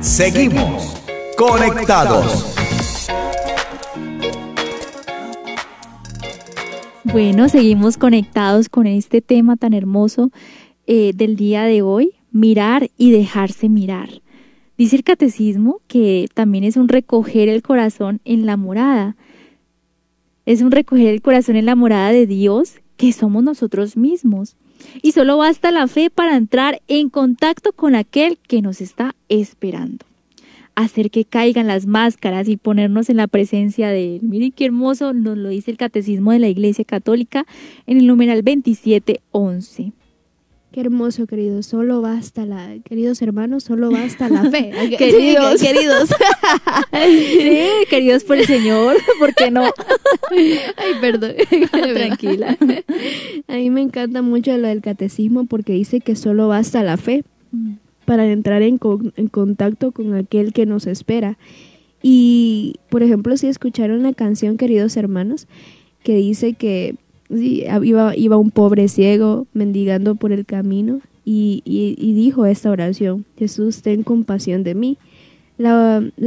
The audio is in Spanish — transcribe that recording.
Seguimos conectados. Bueno, seguimos conectados con este tema tan hermoso del día de hoy, mirar y dejarse mirar. Dice el catecismo que también es un recoger el corazón en la morada. Es un recoger el corazón en la morada de Dios, que somos nosotros mismos. Y solo basta la fe para entrar en contacto con aquel que nos está esperando. Hacer que caigan las máscaras y ponernos en la presencia de Él. Miren qué hermoso nos lo dice el Catecismo de la Iglesia Católica en el numeral 2711. Qué hermoso, queridos. Queridos hermanos, solo basta la fe. Queridos. Sí, Queridos por el Señor, ¿por qué no? ay, perdón. Tranquila. A mí me encanta mucho lo del catecismo porque dice que solo basta la fe para entrar en contacto con aquel que nos espera. Y, por ejemplo, si escucharon la canción, queridos hermanos, que dice que sí, iba un pobre ciego mendigando por el camino y dijo esta oración: Jesús, ten compasión de mí. La